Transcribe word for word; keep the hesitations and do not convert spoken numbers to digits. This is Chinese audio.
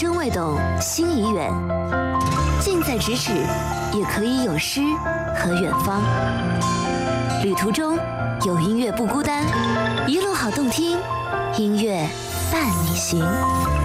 身未动，心已远。近在咫尺，也可以有诗和远方。旅途中有音乐不孤单，一路好动听，音乐伴你行。